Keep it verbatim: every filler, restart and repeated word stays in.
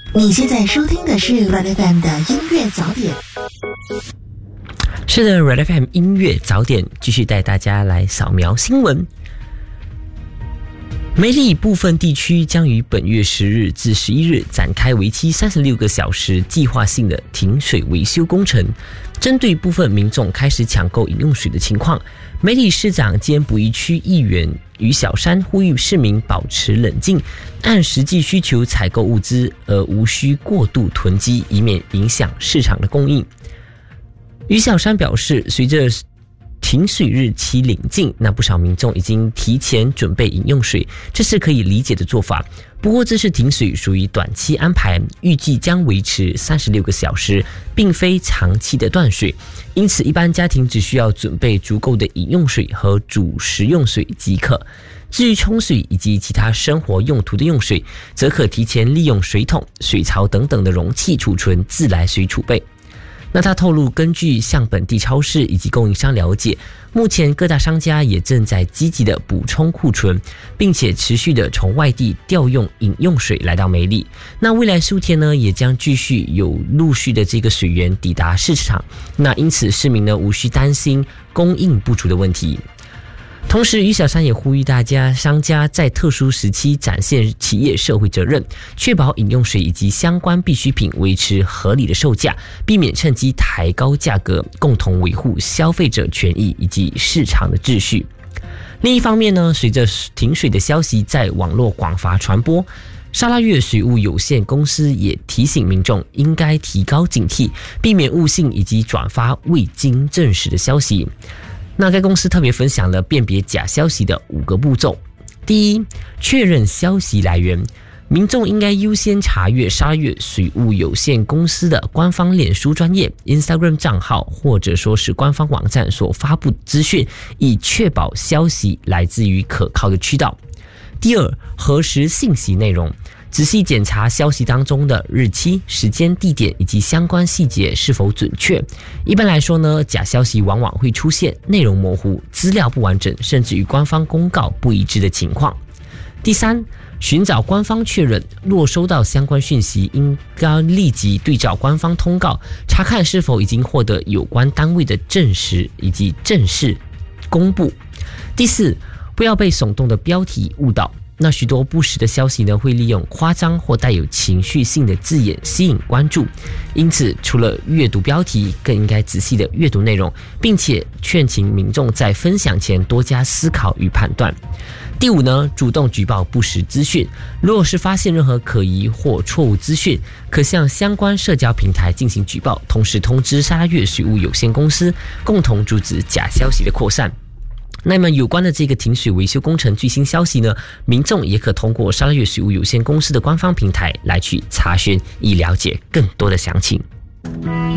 你现在收听的是 Red F M 的音乐早点。 是的 ，Red F M 音乐早点继续带大家来扫描新闻。梅里部分地区将于本月十日至十一日展开为期三十六个小时计划性的停水维修工程。针对部分民众开始抢购饮用水的情况，梅里市长兼补遗区议员于小山呼吁市民保持冷静，按实际需求采购物资，而无需过度囤积，以免影响市场的供应。于小山表示，随着停水日期临近，那不少民众已经提前准备饮用水，这是可以理解的做法。不过这次停水属于短期安排，预计将维持三十六个小时，并非长期的断水，因此一般家庭只需要准备足够的饮用水和煮食用水即可。至于冲水以及其他生活用途的用水，则可提前利用水桶、水槽等等的容器储存自来水储备。那他透露，根据向本地超市以及供应商了解，目前各大商家也正在积极的补充库存，并且持续的从外地调用饮用水来到梅里。那未来数天呢，也将继续有陆续的这个水源抵达市场。那因此市民呢无需担心供应不足的问题。同时，于小山也呼吁大家商家在特殊时期展现企业社会责任，确保饮用水以及相关必需品维持合理的售价，避免趁机抬高价格，共同维护消费者权益以及市场的秩序。另一方面呢，随着停水的消息在网络广发传播，沙拉越水务有限公司也提醒民众应该提高警惕，避免误信以及转发未经证实的消息。那该公司特别分享了辨别假消息的五个步骤。第一，确认消息来源。民众应该优先查阅沙拉越水务有限公司的官方脸书专页、Instagram 账号，或者说是官方网站所发布资讯，以确保消息来自于可靠的渠道。第二，核实信息内容。仔细检查消息当中的日期、时间、地点以及相关细节是否准确。一般来说呢，假消息往往会出现内容模糊、资料不完整，甚至与官方公告不一致的情况。第三，寻找官方确认，若收到相关讯息，应该立即对照官方通告，查看是否已经获得有关单位的证实以及正式公布。第四，不要被耸动的标题误导。那许多不实的消息呢，会利用夸张或带有情绪性的字眼吸引关注，因此除了阅读标题，更应该仔细的阅读内容，并且劝请民众在分享前多加思考与判断。第五呢，主动举报不实资讯。如果是发现任何可疑或错误资讯，可向相关社交平台进行举报，同时通知沙拉越水务有限公司，共同阻止假消息的扩散。那么有关的这个停水维修工程最新消息呢，民众也可通过沙拉越水务有限公司的官方平台来去查询，以了解更多的详情。